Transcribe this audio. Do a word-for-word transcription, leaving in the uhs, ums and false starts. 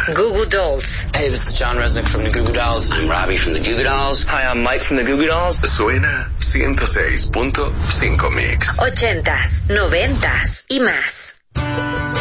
Goo Goo Dolls. Hey, this is John Resnick from the Goo Goo Dolls. I'm Robbie from the Goo Goo Dolls. Hi, I'm Mike from the Goo Goo Dolls. Suena ciento seis punto cinco Mix. Ochentas, noventas y más.